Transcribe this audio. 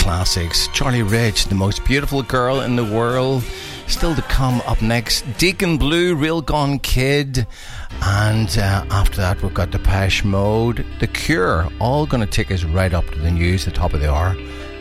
classics. Charlie Rich, The Most Beautiful Girl in the World. Still to come up next, Deacon Blue, Real Gone Kid. And after that, we've got Depeche Mode, The Cure. All going to take us right up to the news, the top of the hour.